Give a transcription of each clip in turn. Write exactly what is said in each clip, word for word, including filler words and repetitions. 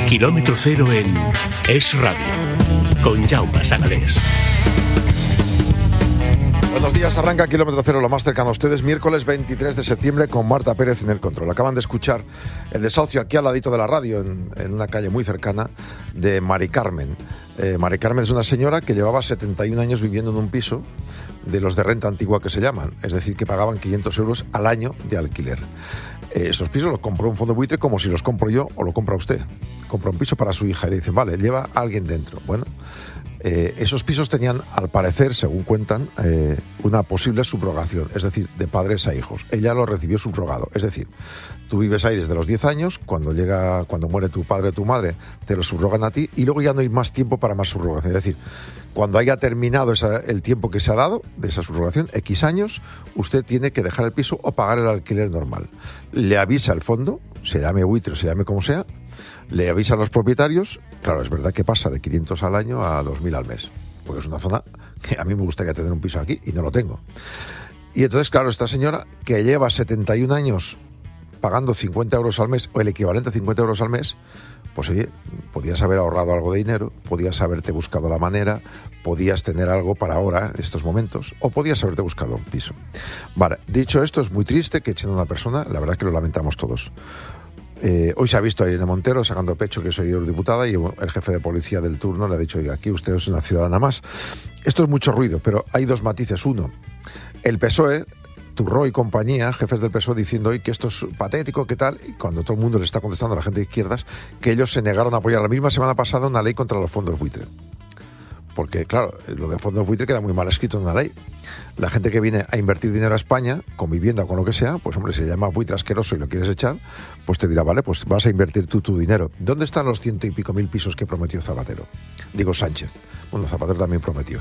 Kilómetro cero en Es Radio, con Jaume Sagalés. Buenos días, arranca Kilómetro Cero, lo más cercano a ustedes, miércoles veintitrés de septiembre, con Marta Pérez en el control. Acaban de escuchar el desahucio aquí al ladito de la radio, en, en una calle muy cercana, de Mari Carmen. Eh, Mari Carmen es una señora que llevaba setenta y un años viviendo en un piso de los de renta antigua que se llaman, es decir, que pagaban quinientos euros al año de alquiler. Eh, esos pisos los compró un fondo buitre como si los compro yo o lo compra usted. Compra un piso para su hija y le dicen, vale, lleva a alguien dentro. Bueno, eh, esos pisos tenían, al parecer, según cuentan, eh, una posible subrogación, es decir, de padres a hijos. Ella lo recibió subrogado, es decir, tú vives ahí desde los diez años, cuando llega, cuando muere tu padre o tu madre, te lo subrogan a ti y luego ya no hay más tiempo para más subrogación. Es decir, cuando haya terminado esa, el tiempo que se ha dado de esa subrogación, X años, usted tiene que dejar el piso o pagar el alquiler normal. Le avisa el fondo, se llame buitre o se llame como sea, le avisa a los propietarios. Claro, es verdad que pasa de quinientos al año a dos mil al mes, porque es una zona que a mí me gustaría tener un piso aquí y no lo tengo. Y entonces, claro, esta señora que lleva setenta y un años pagando cincuenta euros al mes, o el equivalente a cincuenta euros al mes, pues oye, podías haber ahorrado algo de dinero, podías haberte buscado la manera, podías tener algo para ahora, en estos momentos, o podías haberte buscado un piso. Vale, dicho esto, es muy triste que echen a una persona, la verdad es que lo lamentamos todos. Eh, hoy se ha visto a Irene Montero sacando pecho que soy eurodiputada y el jefe de policía del turno le ha dicho, oiga, aquí usted es una ciudadana más. Esto es mucho ruido, pero hay dos matices. Uno, el P S O E, Turró y compañía, jefes del P S O E, diciendo hoy que esto es patético, ¿qué tal? Y cuando todo el mundo le está contestando a la gente de izquierdas que ellos se negaron a apoyar la misma semana pasada una ley contra los fondos buitre. Porque, claro, lo de fondos buitre queda muy mal escrito en una ley. La gente que viene a invertir dinero a España, con vivienda o con lo que sea, pues hombre, si se llama buitre asqueroso y lo quieres echar, pues te dirá, vale, pues vas a invertir tú tu dinero. ¿Dónde están los ciento y pico mil pisos que prometió Zapatero? Digo, Sánchez. Bueno, Zapatero también prometió.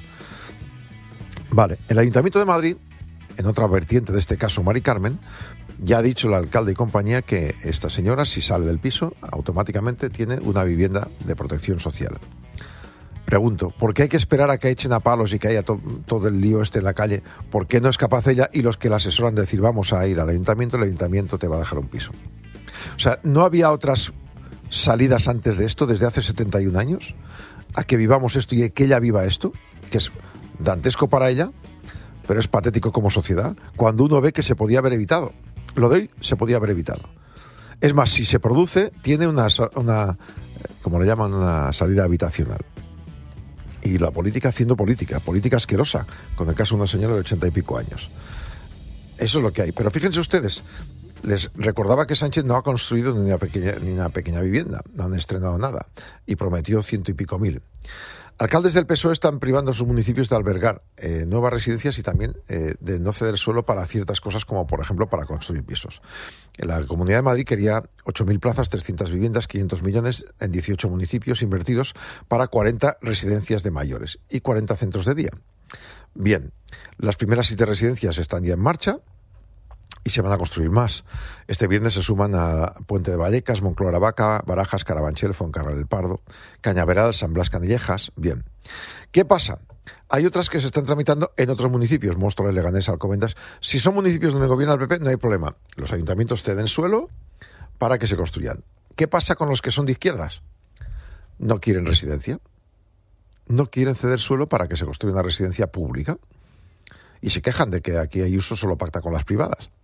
Vale, el Ayuntamiento de Madrid, en otra vertiente de este caso, Mari Carmen, ya ha dicho el alcalde y compañía que esta señora, si sale del piso, automáticamente tiene una vivienda de protección social. Pregunto, ¿por qué hay que esperar a que echen a palos y que haya to- todo el lío este en la calle? ¿Por qué no es capaz ella y los que la asesoran de decir vamos a ir al ayuntamiento, el ayuntamiento te va a dejar un piso? O sea, ¿no había otras salidas antes de esto, desde hace setenta y un años, a que vivamos esto y que ella viva esto? Que es dantesco para ella, pero es patético como sociedad, cuando uno ve que se podía haber evitado. Lo de hoy se podía haber evitado. Es más, si se produce, tiene una, una como le llaman, una salida habitacional. Y la política haciendo política, política asquerosa, con el caso de una señora de ochenta y pico años. Eso es lo que hay. Pero fíjense ustedes, les recordaba que Sánchez no ha construido ni una pequeña, ni una pequeña vivienda, no han estrenado nada, y prometió ciento y pico mil. Alcaldes del P S O E están privando a sus municipios de albergar eh, nuevas residencias y también eh, de no ceder suelo para ciertas cosas, como por ejemplo para construir pisos. La Comunidad de Madrid quería ocho mil plazas, trescientas viviendas, quinientos millones en dieciocho municipios invertidos para cuarenta residencias de mayores y cuarenta centros de día. Bien, las primeras siete residencias están ya en marcha y se van a construir más. Este viernes se suman a Puente de Vallecas, Moncloa Aravaca, Barajas, Carabanchel, Fuencarral del Pardo, Cañaveral, San Blas Canillejas. Bien. ¿Qué pasa? Hay otras que se están tramitando en otros municipios, Móstoles, Leganés, Alcobendas. Si son municipios donde gobierna el P P, no hay problema. Los ayuntamientos ceden suelo para que se construyan. ¿Qué pasa con los que son de izquierdas? No quieren residencia. No quieren ceder suelo para que se construya una residencia pública. Y se quejan de que aquí Ayuso solo pacta con las privadas.